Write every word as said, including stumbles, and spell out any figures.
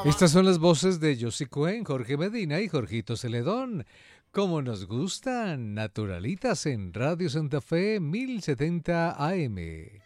Estas son las voces de Josie Cuen, Jorge Medina y Jorgito Celedón. Como nos gustan, naturalitas en Radio Santa Fe mil setenta A M.